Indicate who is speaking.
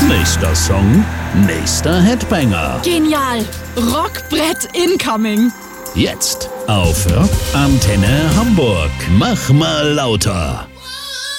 Speaker 1: Nächster Song, nächster Headbanger.
Speaker 2: Genial. Rockbrett incoming.
Speaker 1: Jetzt auf Rock Antenne Hamburg. Mach mal lauter.